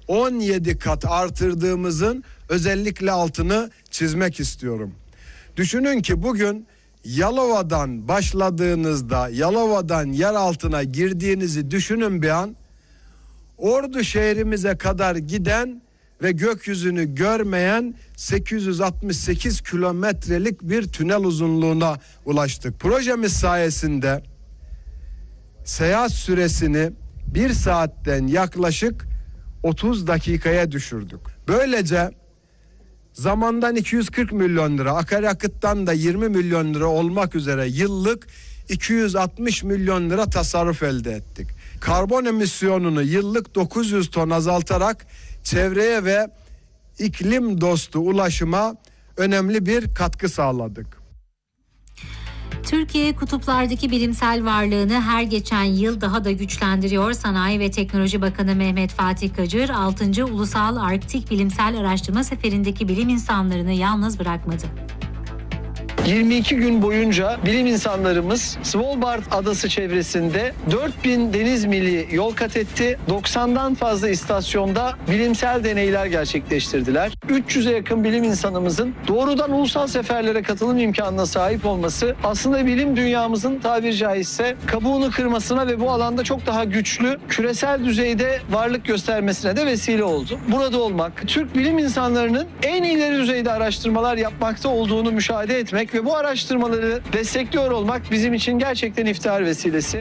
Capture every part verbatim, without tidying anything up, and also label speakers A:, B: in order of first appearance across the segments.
A: on yedi kat artırdığımızın özellikle altını çizmek istiyorum. Düşünün ki bugün Yalova'dan başladığınızda, Yalova'dan yer altına girdiğinizi düşünün bir an. Ordu şehrimize kadar giden ve gökyüzünü görmeyen sekiz yüz altmış sekiz kilometrelik bir tünel uzunluğuna ulaştık. Projemiz sayesinde seyahat süresini bir saatten yaklaşık otuz dakikaya düşürdük. Böylece zamandan iki yüz kırk milyon lira, akaryakıttan da yirmi milyon lira olmak üzere yıllık iki yüz altmış milyon lira tasarruf elde ettik. Karbon emisyonunu yıllık dokuz yüz ton azaltarak çevreye ve iklim dostu ulaşıma önemli bir katkı sağladık.
B: Türkiye kutuplardaki bilimsel varlığını her geçen yıl daha da güçlendiriyor. Sanayi ve Teknoloji Bakanı Mehmet Fatih Kacır, altıncı Ulusal Arktik Bilimsel Araştırma Seferi'ndeki bilim insanlarını yalnız bırakmadı.
C: yirmi iki gün boyunca bilim insanlarımız Svalbard adası çevresinde dört bin deniz mili yol kat etti. doksandan fazla istasyonda bilimsel deneyler gerçekleştirdiler. üç yüze yakın bilim insanımızın doğrudan ulusal seferlere katılım imkanına sahip olması aslında bilim dünyamızın tabiri caizse kabuğunu kırmasına ve bu alanda çok daha güçlü küresel düzeyde varlık göstermesine de vesile oldu. Burada olmak, Türk bilim insanlarının en ileri düzeyde araştırmalar yapmakta olduğunu müşahede etmek ve bu araştırmaları destekliyor olmak bizim için gerçekten iftihar vesilesi.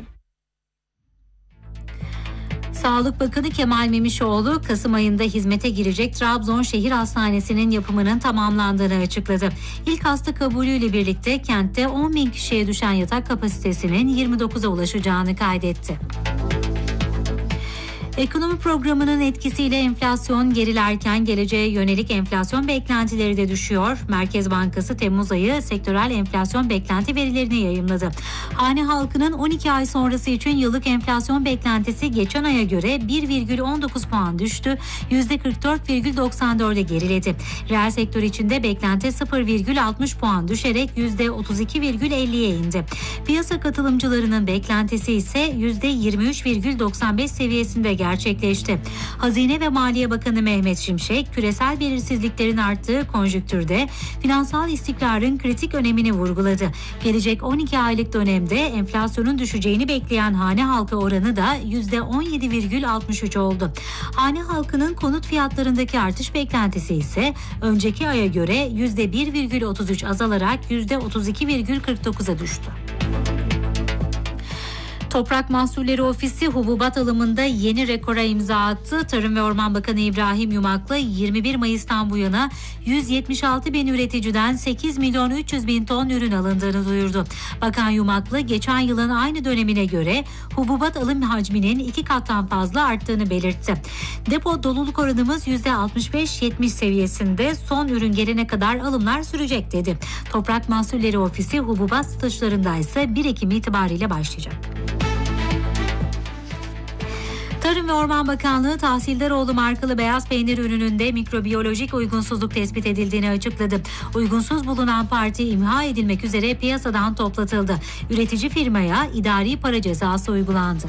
B: Sağlık Bakanı Kemal Memişoğlu, Kasım ayında hizmete girecek Trabzon Şehir Hastanesi'nin yapımının tamamlandığını açıkladı. İlk hasta kabulüyle birlikte kentte on bin kişiye düşen yatak kapasitesinin yirmi dokuza ulaşacağını kaydetti. Ekonomi programının etkisiyle enflasyon gerilerken geleceğe yönelik enflasyon beklentileri de düşüyor. Merkez Bankası Temmuz ayı sektörel enflasyon beklenti verilerini yayımladı. Hane halkının on iki ay sonrası için yıllık enflasyon beklentisi geçen aya göre bir virgül on dokuz puan düştü. yüzde kırk dört virgül doksan dörde geriledi. Reel sektör içinde beklenti sıfır virgül altmış puan düşerek yüzde otuz iki virgül elliye indi. Piyasa katılımcılarının beklentisi ise yüzde yirmi üç virgül doksan beş seviyesinde geldi. gerçekleşti. Hazine ve Maliye Bakanı Mehmet Şimşek, küresel belirsizliklerin arttığı konjüktürde finansal istikrarın kritik önemini vurguladı. Gelecek on iki aylık dönemde enflasyonun düşeceğini bekleyen hane halkı oranı da yüzde on yedi virgül altmış üç oldu. Hane halkının konut fiyatlarındaki artış beklentisi ise önceki aya göre yüzde bir virgül otuz üç azalarak yüzde otuz iki virgül kırk dokuza düştü. Toprak Mahsulleri Ofisi hububat alımında yeni rekora imza attı. Tarım ve Orman Bakanı İbrahim Yumaklı yirmi bir Mayıs'tan bu yana yüz yetmiş altı bin üreticiden sekiz milyon üç yüz bin ton ürün alındığını duyurdu. Bakan Yumaklı geçen yılın aynı dönemine göre hububat alım hacminin iki kattan fazla arttığını belirtti. Depo doluluk oranımız yüzde altmış beş yetmiş seviyesinde, son ürün gelene kadar alımlar sürecek dedi. Toprak Mahsulleri Ofisi hububat satışlarında ise bir Ekim itibariyle başlayacak. Tarım ve Orman Bakanlığı Tahsildaroğlu markalı beyaz peynir ürününde mikrobiyolojik uygunsuzluk tespit edildiğini açıkladı. Uygunsuz bulunan parti imha edilmek üzere piyasadan toplatıldı. Üretici firmaya idari para cezası uygulandı.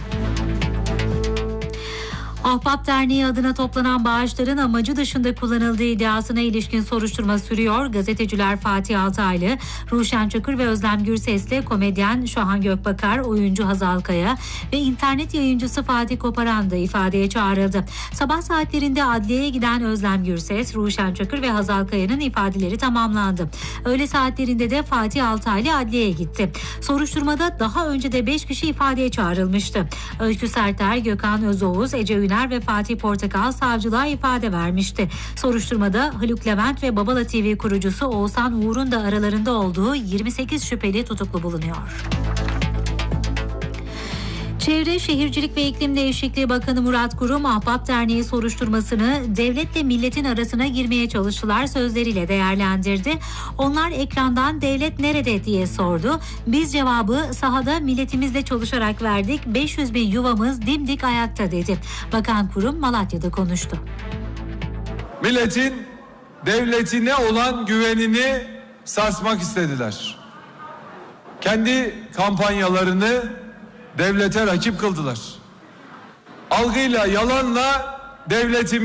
B: Ahbap Derneği adına toplanan bağışların amacı dışında kullanıldığı iddiasına ilişkin soruşturma sürüyor. Gazeteciler Fatih Altaylı, Ruşen Çakır ve Özlem Gürses'le komedyen Şahan Gökbakar, oyuncu Hazal Kaya ve internet yayıncısı Fatih Koparan da ifadeye çağrıldı. Sabah saatlerinde adliyeye giden Özlem Gürses, Ruşen Çakır ve Hazal Kaya'nın ifadeleri tamamlandı. Öğle saatlerinde de Fatih Altaylı adliyeye gitti. Soruşturmada daha önce de beş kişi ifadeye çağrılmıştı. Öykü Serter, Gökhan Özoğuz, Ece Üner ve Fatih Portakal savcılığa ifade vermişti. Soruşturmada Haluk Levent ve Babala T V kurucusu Oğuzhan Uğur'un da aralarında olduğu yirmi sekiz şüpheli tutuklu bulunuyor. Çevre, Şehircilik ve İklim Değişikliği Bakanı Murat Kurum, Ahbap Derneği soruşturmasını devletle milletin arasına girmeye çalıştılar sözleriyle değerlendirdi. Onlar ekrandan devlet nerede diye sordu. Biz cevabı sahada milletimizle çalışarak verdik. beş yüz bin yuvamız dimdik ayakta dedi. Bakan Kurum Malatya'da konuştu.
D: Milletin devletine olan güvenini sarsmak istediler. Kendi kampanyalarını devlete rakip kıldılar. Algıyla, yalanla devletimi